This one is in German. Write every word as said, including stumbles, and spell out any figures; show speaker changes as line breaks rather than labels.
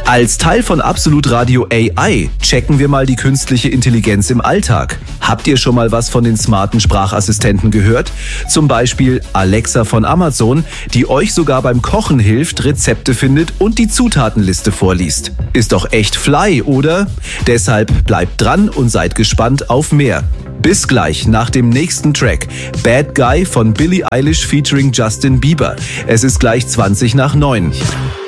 Als Teil von Absolut Radio A I checken wir mal die künstliche Intelligenz im Alltag. Habt ihr schon mal was von den smarten Sprachassistenten gehört? Zum Beispiel Alexa von Amazon, die euch sogar beim Kochen hilft, Rezepte findet und die Zutatenliste vorliest. Ist doch echt fly, oder? Deshalb bleibt dran und seid gespannt auf mehr. Bis gleich nach dem nächsten Track. Bad Guy von Billie Eilish featuring Justin Bieber. Es ist gleich zwanzig nach neun.